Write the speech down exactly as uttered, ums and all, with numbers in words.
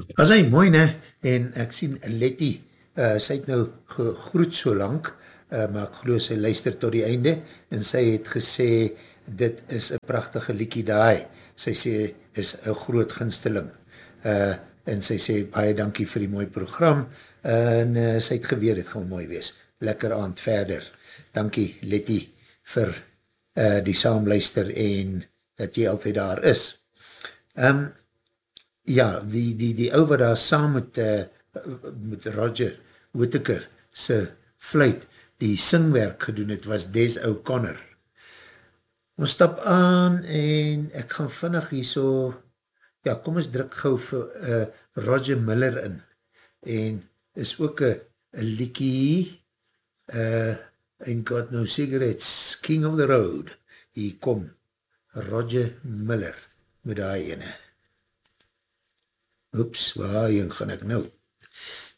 As hy mooi ne, en ek sien Letty, uh, sy het nou gegroet so lang, uh, maar ek geloof sy luister tot die einde, en sy het gesê, dit is een prachtige liekie daai, sy sê, is een groot gunsteling, uh, en sy sê, baie dankie vir die mooi program, en uh, sy het geweer, dit gaan mooi wees, lekker aand verder, dankie Letty, vir uh, die saamluister, en dat jy altyd daar is. Um, Ja, die, die, die ou wat daar saam met, uh, met Roger Whittaker sy fluit, die singwerk gedoen het, was Des O'Connor. Ons stap aan en ek gaan vinnig hier so, ja, kom ons druk gauw vir uh, Roger Miller in. En is ook een liekie, uh, Ain't Got No Cigarettes, King of the Road. Hier kom Roger Miller met die ene. Oeps, waarheen gaan ek nou?